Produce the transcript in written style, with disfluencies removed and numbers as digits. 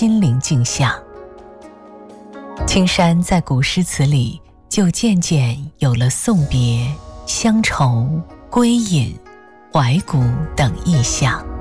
心灵镜像。青山在古诗词里就渐渐有了送别、乡愁、归隐、怀古等意象。